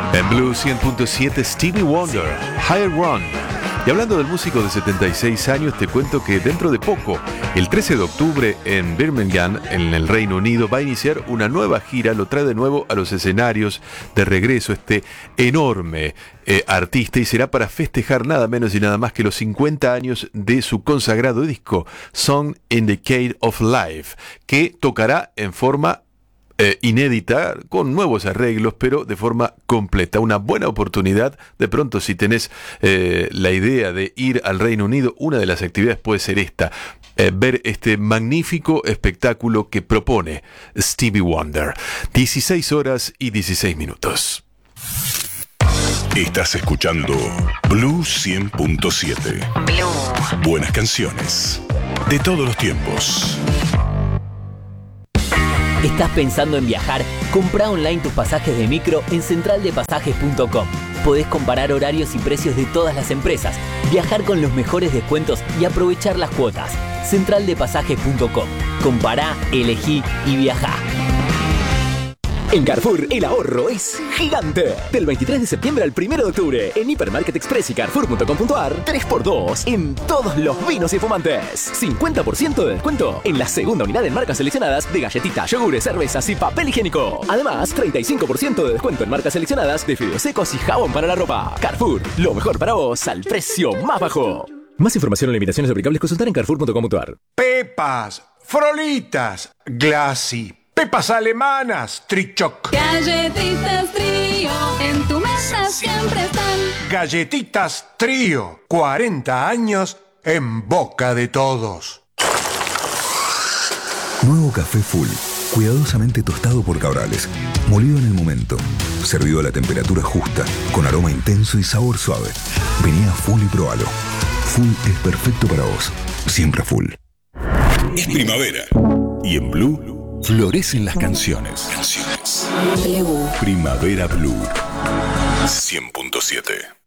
En Blue 100.7, Stevie Wonder, Higher Run. Y hablando del músico de 76 años, te cuento que dentro de poco, el 13 de octubre en Birmingham, en el Reino Unido, va a iniciar una nueva gira. Lo trae de nuevo a los escenarios de regreso este enorme artista, y será para festejar nada menos y nada más que los 50 años de su consagrado disco Song in the Key of Life, que tocará en forma inédita, con nuevos arreglos, pero de forma completa. Una buena oportunidad. De pronto, si tenés la idea de ir al Reino Unido, una de las actividades puede ser esta: ver este magnífico espectáculo que propone Stevie Wonder. 16 horas y 16 minutos. Estás escuchando Blue 100.7. Blue. Buenas canciones de todos los tiempos. ¿Estás pensando en viajar? Comprá online tus pasajes de micro en centraldepasajes.com. Podés comparar horarios y precios de todas las empresas, viajar con los mejores descuentos y aprovechar las cuotas. Centraldepasajes.com. Compará, elegí y viajá. En Carrefour, el ahorro es gigante. Del 23 de septiembre al 1 de octubre, en Hipermarket Express y Carrefour.com.ar, 3x2 en todos los vinos y fumantes. 50% de descuento en la segunda unidad en marcas seleccionadas de galletitas, yogures, cervezas y papel higiénico. Además, 35% de descuento en marcas seleccionadas de fideos secos y jabón para la ropa. Carrefour, lo mejor para vos al precio más bajo. Más información o limitaciones aplicables, consultar en Carrefour.com.ar. Pepas, Frolitas, Glassy, Pepas alemanas, Trichoc. Galletitas Trío, en tu mesa siempre están. Galletitas Trío, 40 años en boca de todos. Nuevo café Full, cuidadosamente tostado por Cabrales, molido en el momento, servido a la temperatura justa, con aroma intenso y sabor suave. Vení a Full y probalo. Full es perfecto para vos, siempre Full. Es primavera y en Blue florecen las canciones. Blue. Primavera Blue 100.7.